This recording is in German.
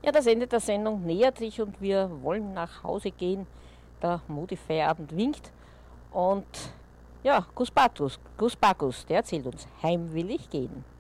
Ja, das Ende der Sendung nähert sich und wir wollen nach Hause gehen. Der Modi-Feierabend winkt und ja, Gus Bacchus, der erzählt uns, heim will ich gehen.